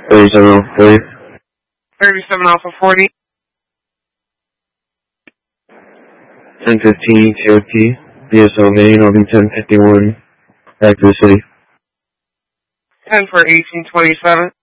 37 40. 37 Alpha 40. 1015 Cherokee. BSO main will be 1051. Back to the city. 10 for 1827.